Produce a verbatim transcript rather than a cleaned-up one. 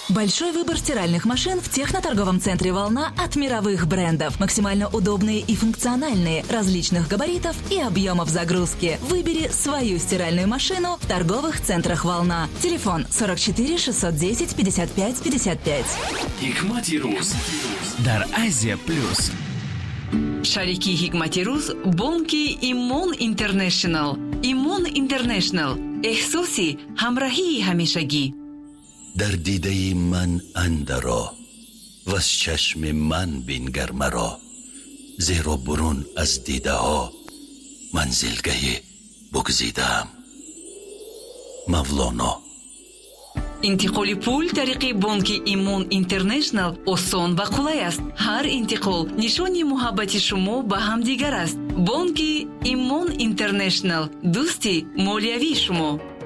Большой выбор стиральных машин в техноторговом центре «Волна» от мировых брендов. Максимально удобные и функциональные, различных габаритов и объемов загрузки. Выбери свою стиральную машину в торговых центрах «Волна». Телефон сорок четыре шестьсот десять пятьдесят пять пятьдесят пять. Hikmati Ruz дар Азия Плюс. Шарики Hikmati Ruz бонки Имон Интернешнл. Имон Интернешнл. احساسی همراهی همیشگی. در دیده من اندرا و از چشم من بینگر مرا، زیرا برون از دیده ها منزلگه بگزیدم. مولانا. انتقال پول طریق بانک ایمون اینترنشنل آسان و قولای است. هر انتقال نشانی محبت شما به هم دیگر است. بانک ایمون اینترنشنل، دوستی مالیوی شما.